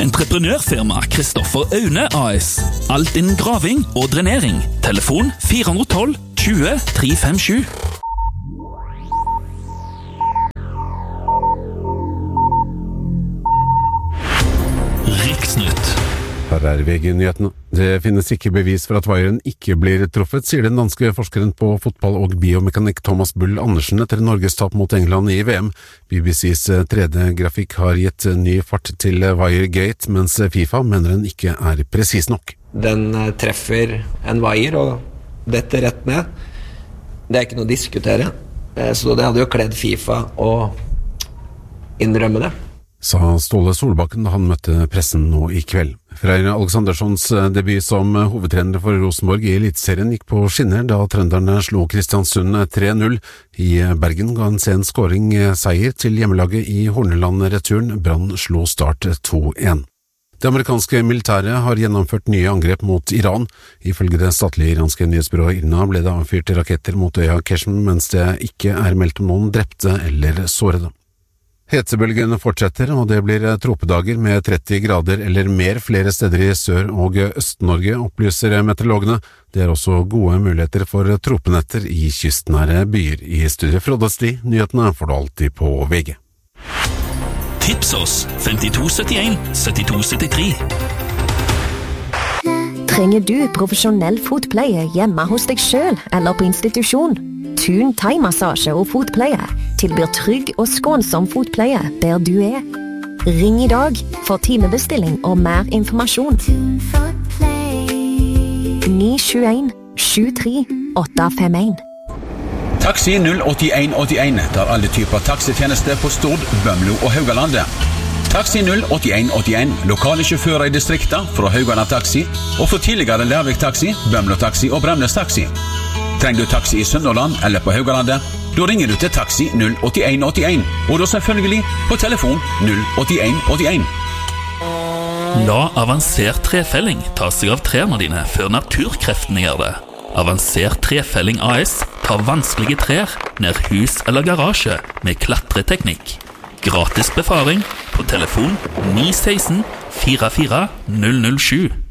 Entreprenørfirma Kristoffer Aune AS. Alt innen graving og drenering. Telefon 412 20 357. Riksnytt. Her VG-nyhetene. Det finnes ikke bevis for at vaieren ikke blir truffet, sier den danske forskeren på fotball og biomekanikk Thomas Bull Andersen etter Norges tap mot England i VM. BBCs 3D-grafikk har gitt ny fart til Wiregate, mens FIFA mener den ikke er presis nok. Den treffer en vaier og detter rett ned. Det er ikke noe å diskutere. Så det hadde jo kledd FIFA å innrømme det. Sa Ståle Solbakken da han møtte pressen nå i kveld. Freyr Aleksanderssons debut som hovedtrener for Rosenborg i Eliteserien gikk på skinner da trønderne slo Kristiansund 3-0. I Bergen ga en sen scoring seier til hjemmelaget i Horneland-returen. Brann slo Start 2-1. Det amerikanske militæret har gjennomført nye angrep mot Iran. Ifølge det statlige iranske nyhetsbyrået IRNA ble det avfyrt raketter mot øya Keshem, mens det ikke er meldt om noen drepte eller sårede. Hetebølgen fortsetter, og det blir tropedager med 30 grader eller mer flere steder i Sør- og Øst-Norge, opplyser meteorologene. Det er også gode muligheter for tropenetter i kystnære byer. I studiet Froddasti, nyhetene får du alltid på VG. Tips oss 5271 7273. Trenger du profesjonell fotpleie hjemme hos deg selv eller på institusjon? Thun thai-massasje og fotpleie tilbyr trygg og skånsom fotpleie der du er. Ring i dag for timebestilling og mer informasjon. 971 73 851. Taxi 08181 tar alle typer taxitjenester på Stord, Bømlo og Haugalandet. Taxi 08181, lokale sjåfører i distrikta fra Haugaland Taxi og fra tidligere Lærvik Taxi, Bømlo Taxi og Bremnes Taxi. Trenger du taxi i Sunnhordland eller på Haugalandet, da ringer du til Taxi 08181, og da selvfølgelig på telefon 08181. La avansert trefelling ta seg av trærne dine før naturkreftene gjør det. Avansert trefelling AS tar vanskelige trær ned hus eller garasje med klatreteknikk. Gratis befaring på telefon 916 44 007.